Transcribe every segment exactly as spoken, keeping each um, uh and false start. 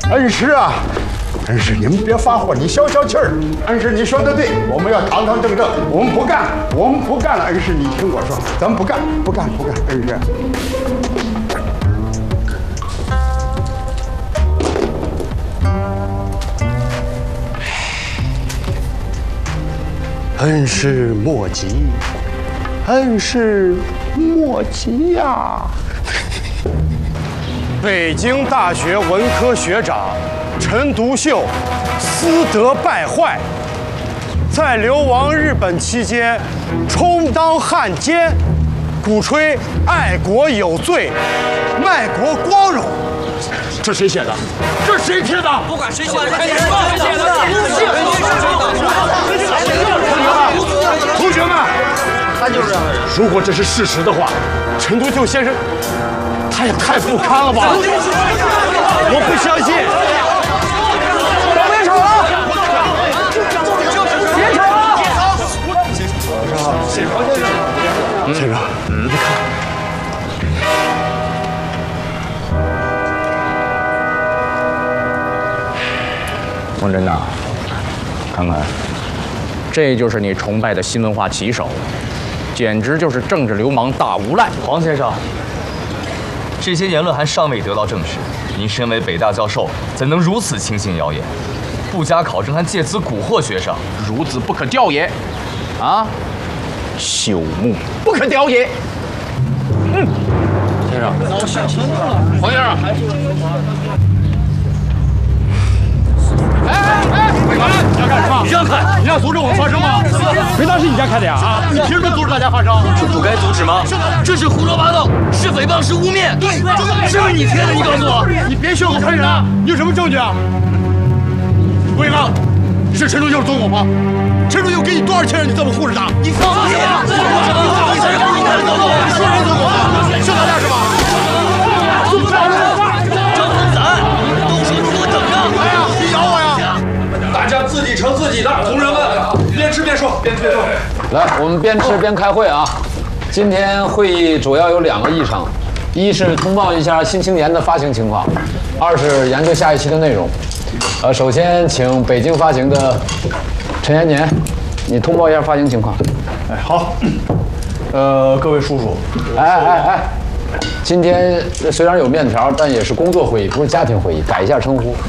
恩师啊，恩师，你们别发火，你消消气儿。恩师，你说的对，我们要堂堂正正，我们不干，我们不干了。恩师，你听我说，咱们不干，不干，不干。恩师。 恩师莫急，恩师莫急呀！北京大学文科学长陈独秀私德败坏，在流亡日本期间充当汉奸，鼓吹爱国有罪，卖国光荣。这谁写的？这谁贴的？不管谁写的，谁写的？同学们，他就是这样的人。如果这是事实的话，陈独秀先生，他也太不堪了吧！我不相信。别吵了！别吵了！先生，先生，你看。 王真呐，看看，这就是你崇拜的新文化旗手，简直就是政治流氓大无赖。 黄先生，这些言论还尚未得到证实，您身为北大教授，怎能如此轻信谣言？不加考证还借此蛊惑学生， 孺子不可教也！啊，朽木不可雕也！嗯，先生，黄先生。 哎哎哎！干嘛？你要干什么？你让开！你要阻止我们发声吗？别当是你家开的呀！啊！你凭什么阻止大家发声？ 这不该阻止吗？这是胡说八道，是诽谤，是污蔑。对，是不是你贴的？你告诉我！ 你别炫我看人啊！你有什么证据啊？郭一刚，你是陈独秀的总统吗？陈独秀给你多少钱让你这么护着他？你放屁啊！你说人总统吗？是咱俩是吧？怎么着？ 大家自己盛自己的，同仁们，边吃边说，边吃边说。 来，我们边吃边开会啊。今天会议主要有两个议程，一是通报一下《新青年》的发行情况，二是研究下一期的内容。呃，首先请北京发行的陈延年，你通报一下发行情况。 哎，好。呃，各位叔叔， 哎哎哎，今天虽然有面条，但也是工作会议，不是家庭会议，改一下称呼。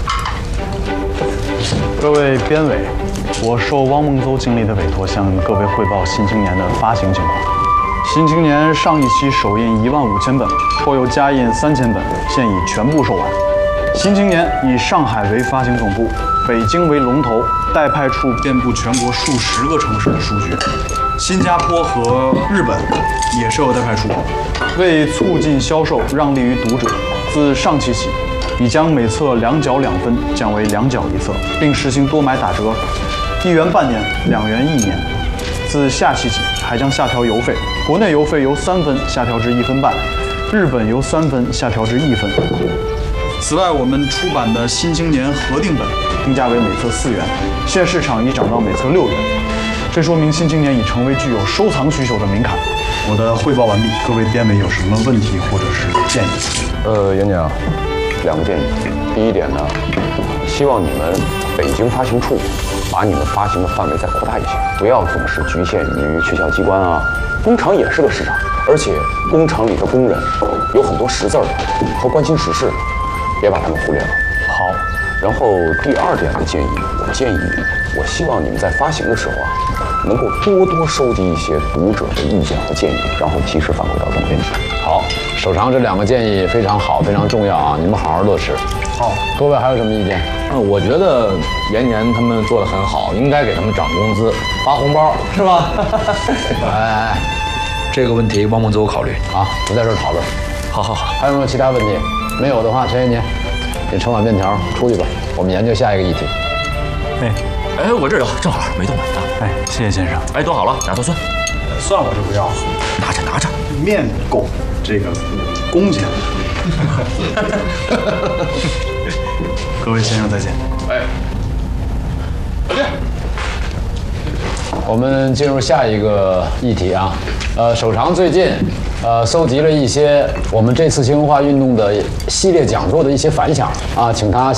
各位编委，我受汪孟邹经理的委托，向各位汇报《新青年》的发行情况。《新青年》上一期首印一万五千本，后又加印三千本，现已全部售完。《新青年》以上海为发行总部，北京为龙头，代派处遍布全国数十个城市的书局，新加坡和日本也设有代派处。为促进销售，让利于读者，自上期起。 已将每册两角两分降为两角一册，并实行多买打折，一元半年，两元一年。自下期起，还将下调邮费，国内邮费由三分下调至一分半，日本由三分下调至一分。此外，我们出版的《新青年》合订本定价为每册四元，现市场已涨到每册六元。这说明《新青年》已成为具有收藏需求的名刊。我的汇报完毕，各位编委有什么问题或者是建议？ 呃，演讲。 两个建议，第一点呢，希望你们北京发行处把你们发行的范围再扩大一些，不要总是局限于学校机关啊。工厂也是个市场，而且工厂里的工人有很多识字儿的和关心时事的，别把他们忽略了。 好。 然后第二点的建议，我建议，我希望你们在发行的时候啊，能够多多收集一些读者的意见和建议，然后及时反馈到总编辑。好。 首长这两个建议非常好，非常重要啊！你们好好落实。 好， 各位还有什么意见？ 嗯，我觉得延年他们做得很好，应该给他们涨工资、发红包，是吧？ 哎哎哎， 这个问题汪孟邹考虑啊，不在这儿讨论。 好好好， 还有没有其他问题？没有的话，陈延年，你盛碗面条出去吧，我们研究下一个议题。 哎哎，我这儿有，正好没动呢啊！ 哎，谢谢先生。 哎，多好了，俩豆酸。 算我就不要， 拿着拿着， 面够。 这个工钱，各位先生再见。 哎，再见。 我们进入下一个议题啊，呃，首长最近呃搜集了一些我们这次新文化运动的系列讲座的一些反响啊，请他。